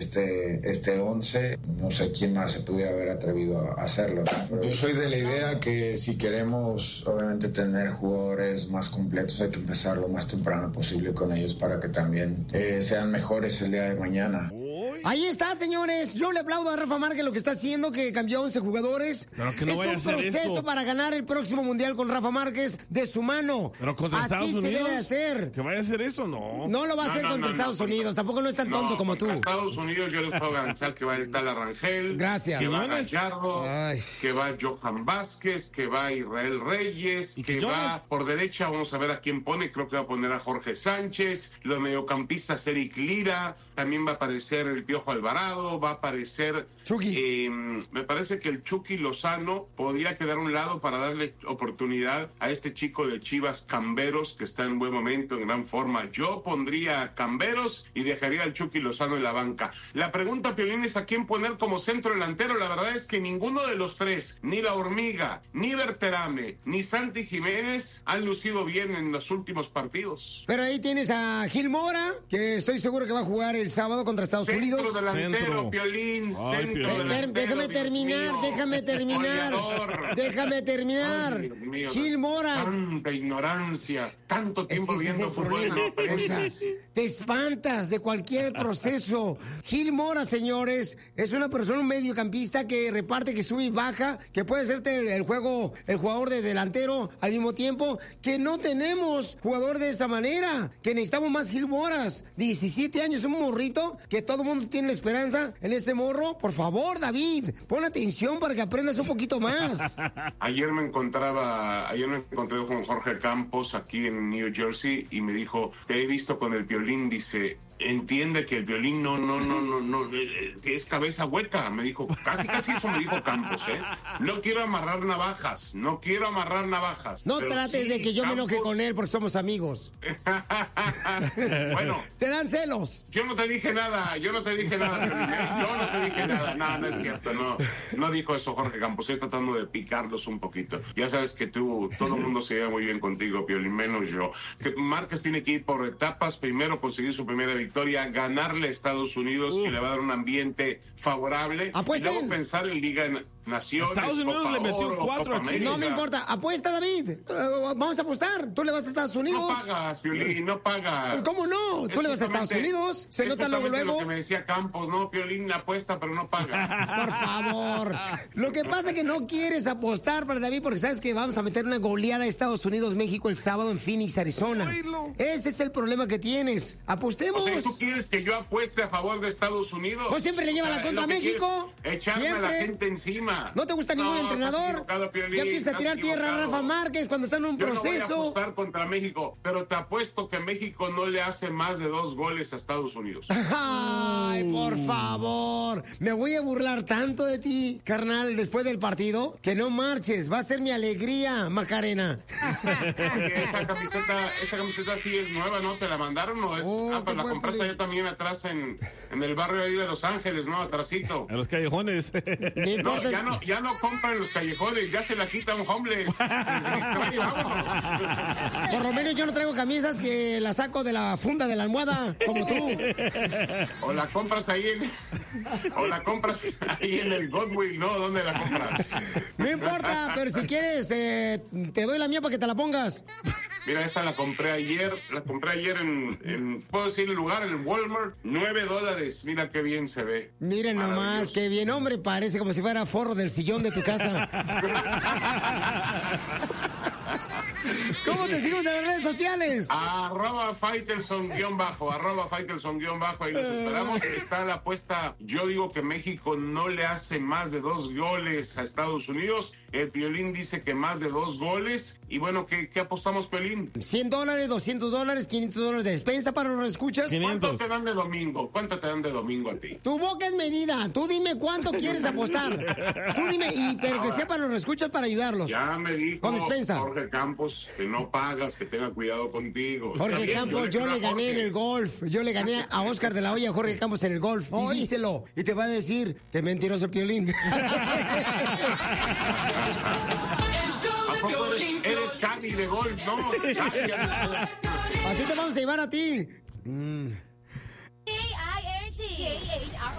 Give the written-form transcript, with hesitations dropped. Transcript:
este 11. No sé quién más se pudiera haber atrevido a hacerlo, ¿no? Pero yo soy de la idea que si queremos obviamente tener jugadores más completos, hay que empezar lo más temprano posible con ellos para que también sean mejores el día de mañana. Ahí está, señores. Yo le aplaudo a Rafa Márquez lo que está haciendo, que cambió 11 jugadores. Pero que no es vaya un a hacer proceso esto para ganar el próximo Mundial con Rafa Márquez de su mano. Pero contra Así Estados se Unidos. debe hacer. ¿Que vaya a hacer eso? No. No lo va a hacer contra Estados Unidos. Tampoco no es tan tonto como tú. Estados Unidos yo les puedo garantizar que va el tal Arrangel. Gracias. Que va Gallardo. Ay. Que va Johan Vázquez. Que va Israel Reyes. ¿Y que Quiñones? va por derecha. Vamos a ver a quién pone. Creo que va a poner a Jorge Sánchez. Los mediocampistas Eric Lira. También va a aparecer el Piojo Alvarado. Va a aparecer me parece que el Chucky Lozano podría quedar a un lado para darle oportunidad a este chico de Chivas, Camberos, que está en buen momento, en gran forma. Yo pondría a Camberos y dejaría al Chucky Lozano en la banca. La pregunta, Piolín, es a quién poner como centro delantero. La verdad es que ninguno de los tres, ni La Hormiga, ni Berterame, ni Santi Jiménez, han lucido bien en los últimos partidos. Pero ahí tienes a Gil Mora, que estoy seguro que va a jugar el sábado contra Estados Unidos. Centro delantero, Centro. Piolín, Ay, centro Piolín. delantero. Déjame Dios terminar, mío. déjame terminar. Goleador. Déjame terminar. Ay, Dios mío, Gil Mora. Tanta ignorancia, tanto tiempo Ese es viendo el fútbol. problema. No O sea, aprendes. te espantas de cualquier proceso. Gil Mora, señores, es una persona, un mediocampista que reparte, que sube y baja, que puede hacerte el jugador de delantero al mismo tiempo, que no tenemos jugador de esa manera, que necesitamos más Gil Moras. 17 años, un morrito, que todo el mundo tiene la esperanza en ese morro. Por favor, David, pon atención para que aprendas un poquito más. Ayer me encontré con Jorge Campos aquí en New Jersey y me dijo, te he visto con el Piolín, dice, entiende que el Piolín no, es cabeza hueca, me dijo, casi eso me dijo Campos, no quiero amarrar navajas. No Pero trates sí, de que yo me enoje Campos- con él porque somos amigos. Bueno, Te dan celos. yo no te dije nada, Piolín, yo no te dije nada, no es cierto, no dijo eso Jorge Campos, estoy tratando de picarlos un poquito. Ya sabes que todo el mundo se lleva muy bien contigo, Piolín, menos yo. Que Márquez tiene que ir por etapas, primero conseguir su primera victoria, ganarle a Estados Unidos, que le va a dar un ambiente favorable, Apuesten. y luego pensar en Liga Naciones. Estados Unidos Copa le metió Oro, 4 a Copa Chile. No me América. importa. Apuesta, David. Vamos a apostar. Tú le vas a Estados Unidos. No pagas, Piolín, no pagas. ¿Cómo no? Tú le vas a Estados Unidos. Se nota luego, Lo luego. que me decía Campos, no, Piolín apuesta, pero no paga. Por favor. Lo que pasa es que no quieres apostar para David porque sabes que vamos a meter una goleada a Estados Unidos, México el sábado en Phoenix, Arizona. Oílo. Ese es el problema que tienes. Apostemos. O sea, ¿tú quieres que yo apueste a favor de Estados Unidos? Pues siempre le lleva la contra a Lo que México. quieres, echarme a la Siempre. gente encima. ¿No te gusta ningún estás entrenador? equivocado, Piolín, Ya empieza a tirar estás tierra a Rafa equivocado. Márquez cuando está en un Yo no voy a proceso. apostar contra México, pero te apuesto que México no le hace más de 2 goles a Estados Unidos. Ay, por favor. Me voy a burlar tanto de ti, carnal, después del partido, que no marches. Va a ser mi alegría, Macarena. Oye, esa camiseta sí es nueva, ¿no? ¿Te la mandaron o es? Oh, Pues la qué compraste buen- allá también atrás en el barrio ahí de Los Ángeles, ¿no? Atrasito. A los callejones. No No, importa. ya no compran en los callejones, ya se la quita un homeless. Vámonos. Por lo menos yo no traigo camisas que las saco de la funda de la almohada, como tú. O la compras ahí en el Godwill, ¿no? ¿Dónde la compras? No importa, pero si quieres, te doy la mía para que te la pongas. Mira, esta la compré ayer en ¿puedo decir el lugar? En Walmart, $9. Mira qué bien se ve. Miren nomás, Maravilloso. qué bien, hombre, parece como si fuera forro del sillón de tu casa. ¿Cómo te seguimos en las redes sociales? @Faitelson_, ahí los esperamos. Está la apuesta. Yo digo que México no le hace más de 2 goles a Estados Unidos. El Piolín dice que más de 2 goles. Y bueno, ¿qué apostamos, Piolín? $100, $200, $500 de despensa para los escuchas. 500. ¿Cuánto te dan de domingo? ¿Cuánto te dan de domingo a ti? Tu boca es medida. Tú dime cuánto quieres apostar. Tú dime, pero que sepan los escuchas para ayudarlos. Ya me dijo Con despensa. Jorge Campos que no pagas, que tenga cuidado contigo. Está Jorge bien, Campos, yo creo le a gané en Jorge. el golf. Yo le gané a Oscar de la Hoya, a Jorge Campos en el golf. Y díselo. Y te va a decir que mentiroso el Piolín. ¿A poco eres caddy de golf? No, caddy. Así te vamos a llevar a ti.